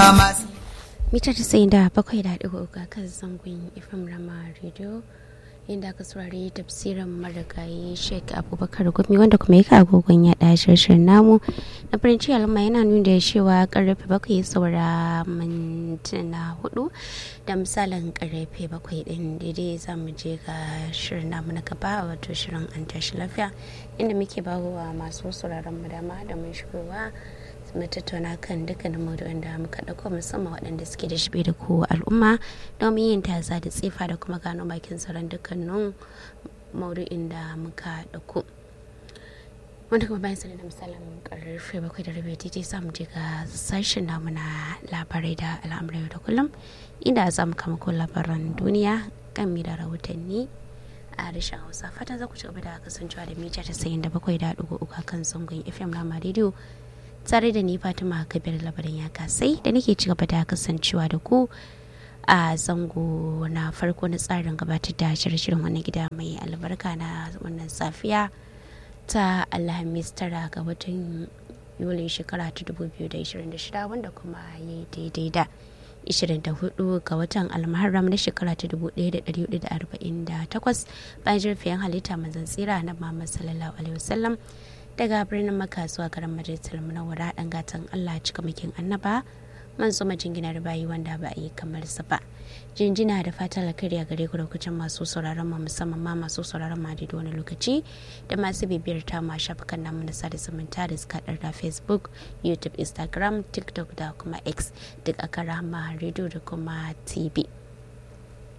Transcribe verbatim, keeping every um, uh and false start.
masu mita tasa'in da bakwai da ɗigo uku kan zangon ifam rama radio inda aka saurari tafsirin marigayi sheik abubakar gumi wanda kuma yake agogon yaɗa shirshin namu na farinci al'umma yana nuna da cewa karfe bakwai saura mintuna hudu da misalin karfe bakwai din daidai za mu je ga shirin namu na gaba wato shirin an tashi lafiya inda muke bawa masu sauraron mu dama da mun shigowa mu tattauna kan dukkanin maudu'in da muka dauko musamman waɗanda suke da shi da ku al'umma domin yin taza da tsifa da kuma gano bakin sauran dukkanin maudu'in da muka dauko wanda kuma bayan sanin da misalin karfe bakwai da rabi titi za mu je ga sashen namu na labarai da al'amurai da kullum inda za mu kama ko labaran duniya kan mi da rahotanni a harshen hausa fatan za ku ci gaba da kasancewa da mita tasa'in da bakwai da ɗigo uku kan zangon fm rama radio tare da ni fatima kabir labarin ya kasai da nake ci gaba da kasancewa da ku a zango na farko na tsarin gabatar da shirye-shiryen wannan gida mai albarka na wannan safiya ta alhamis tara ga watan yuli shekara ta dubu biyu da ashirin da shida wanda kuma ya yi daidai da ashirin da hudu ga watan almuharram na shekara ta dubu ɗaya da ɗari hudu da arba'in da takwas bayan jirfiyan halitta manzon tsira na muhammad sallallahu alaihi wasallam daga birnin maka zuwa garin majalisar munawwara dan gatan Allah cika makin annaba manzo majinginar bayi wanda ba a yi kamar sa ba jinjina da fatan alkhairi a gare ku da kucin masu sauraron mu musamman ma masu sauraron ma da wani lokaci da masu bibiyar ta ma shafukan namu na sada zumunta da suka da Facebook, YouTube, Instagram, TikTok da kuma X duk aka Rahama Radio da kuma T V.